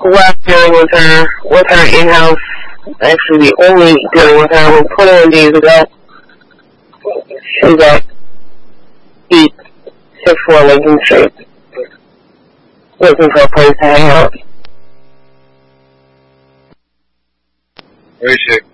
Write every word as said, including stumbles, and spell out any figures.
last dealing with her, with her in-house, actually the only dealing with her, was twenty-one days ago. She's at eight six four Lincoln Street, looking for a place to hang out. Where is she?